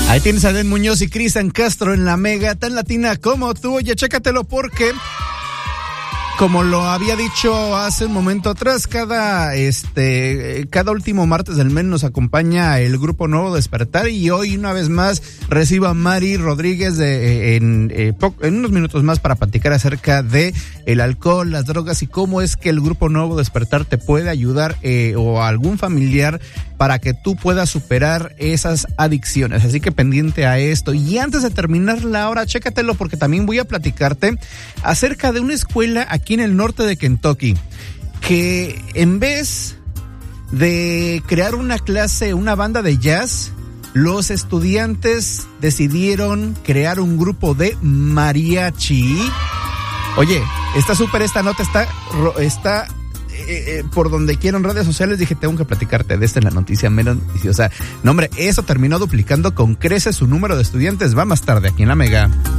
Ahí tienes a Den Muñoz y Cristian Castro en la Mega, tan latina como tú. Oye, chécatelo porque, como lo había dicho hace un momento atrás, cada último martes del mes nos acompaña el Grupo Nuevo Despertar, y hoy una vez más recibo a Mari Rodríguez en unos minutos más para platicar acerca de el alcohol, las drogas y cómo es que el Grupo Nuevo Despertar te puede ayudar o a algún familiar para que tú puedas superar esas adicciones. Así que pendiente a esto. Y antes de terminar la hora, chécatelo porque también voy a platicarte acerca de una escuela aquí en el norte de Kentucky que en vez de crear una banda de jazz, los estudiantes decidieron crear un grupo de mariachi. Oye, está súper esta nota, está por donde quiero en redes sociales. Dije, tengo que platicarte de esta en la noticia menos noticiosa. No, hombre, eso terminó duplicando con creces su número de estudiantes. Va más tarde aquí en la Mega.